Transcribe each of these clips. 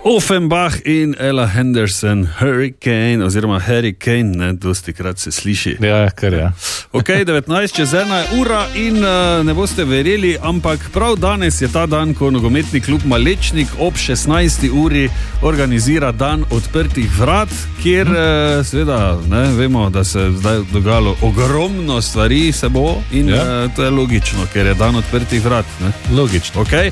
Offenbach in Ella Henderson, Hurricane, oziroma Hurricane, ne, dosti krat se sliši. Ja, kar je. Ok, 19:01 ura in ne boste verjeli, ampak prav danes je ta dan, ko nogometni klub Malečnik ob 16. uri organizira dan odprtih vrat, kjer seveda vemo, da se zdaj dogajalo ogromno stvari se bo in to je logično, ker je dan odprtih vrat. Ne? Logično. Okay.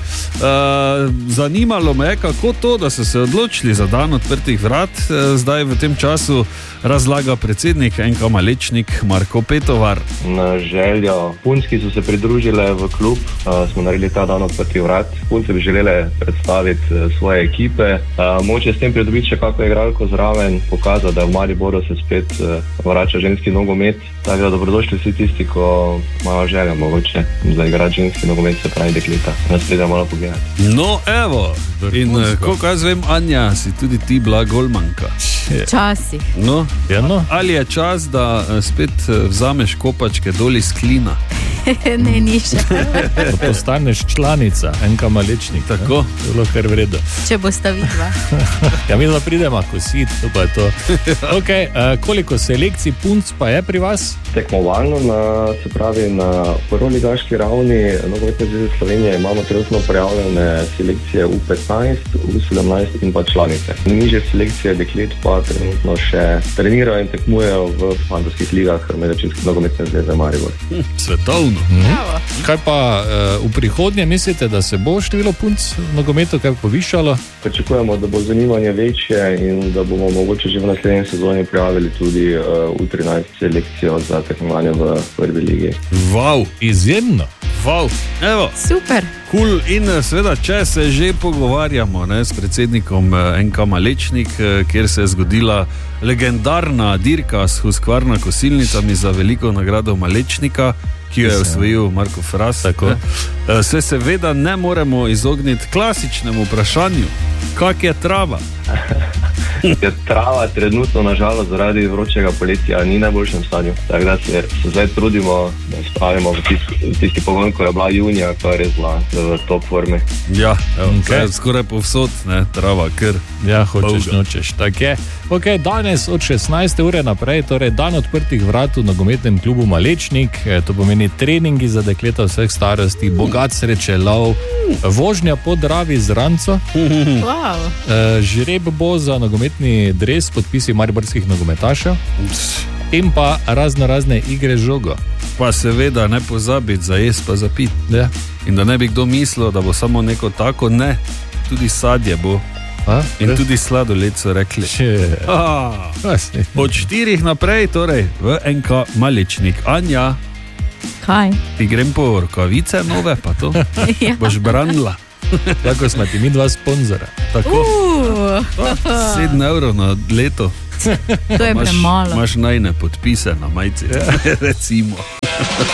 Zanimalo me je, kako to, da so se odločili za dan odprtih vrat, zdaj v tem času razlaga predsednik NK Malečnik Marko Petovar. Na željo punc, ki so se pridružile v klub, smo naredili ta dan odprtih vrat. Punce bi želele predstaviti svoje ekipe, moče s tem pridobiti še kako igralko zraven, pokazati, da v Mariboru se spet vrača ženski nogomet. Tako da dobrodošli vsi tisti, ko imajo željo mogoče za igrati ženski nogomet, se pravi dekleta. Nas pride malo pogledati. No, evo, in koliko jaz vem, Anja, si tudi ti bila golmanka. Časih. No, ali je čas, da spet vzameš kopačke dol iz klina? Ne, ni še. Da postaneš članica NK Malečnik. Tako. Zelo kar vredo. Če boste vidva. Ja, mi da pridemo kosit, to pa je to. Ok, koliko selekcij punc pa je pri vas? Tekmovalno, se pravi na prvoligaški ravni Nogometne zveze Slovenije imamo trenutno prijavljene selekcije U15, U17 in pa članice. Nižje selekcije deklet pa trenutno še trenirajo in tekmujejo v fantovskih ligah Medečinske nogometne zveze Maribor. Svetovno. Kaj pa v prihodnje mislite, da se bo število punc v nogometu kaj povišalo? Pričakujemo, da bo zanimanje večje in da bomo mogoče že v naslednji sezoni prijavili tudi U13 selekcijo za tekmovanje v prvi ligi. Wow, izjemno. Wow, evo. Super. Cool. In seveda, če se že pogovarjamo s predsednikom NK Malečnik, kjer se je zgodila legendarna dirka s Husqvarna kosilnicami za veliko nagrado Malečnika, ki jo je osvojil Marko Fras. Se seveda ne moremo izogniti klasičnemu vprašanju, kak je trava? Je trava trenutno, nažalost, zaradi vročega poletja ni v najboljšem stanju. Tako da se zdaj trudimo, da spravimo v tisti pogon, ko je bila junija, ko je res bila v top formi. Ja, skoraj povsod, trava, ker. Ja, hočeš, nočeš, tak je. Ok, danes od 16. ure naprej, torej dan odprtih vrat v nogometnem klubu Malečnik, to pomeni treningi za dekleta vseh starosti, bogat sreče lov, vožnja po Dravi z ranco. Wow. Žreb bo za nogometni dres, podpisi mariborskih nogometašev in pa razne igre žogo. Pa seveda ne pozabiti za jesti pa za piti. Ja. In da ne bi kdo mislil, da bo samo neko tako, ne, tudi sadje bo. In tudi sladoled so rekli. Od 4 naprej, torej v NK Malečnik. Anja, kaj? Ti grem po rokavice nove, pa to boš branila. Tako smo ti mi dva sponzora. Tako. 7 evrov na leto. To je premalo. Imaš najne podpise na majici, recimo.